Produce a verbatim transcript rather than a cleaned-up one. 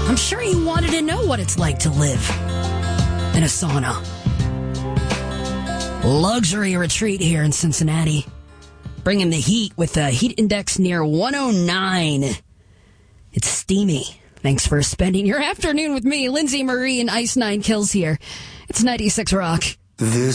I'm sure he wanted to know what it's like to live in a sauna. Luxury retreat here in Cincinnati. Bringing the heat with a heat index near one oh nine. It's steamy. Thanks for spending your afternoon with me, Lindsay Marie and Ice Nine Kills here. It's ninety-six Rock. This